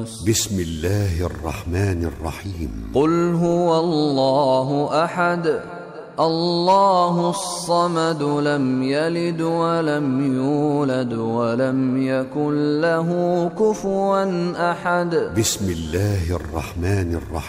بسم الله الرحمن الرحيم. قل هو الله أحد الله الصمد لم يلد ولم يولد ولم يكن له كفوا أحد. بسم الله الرحمن الرحيم.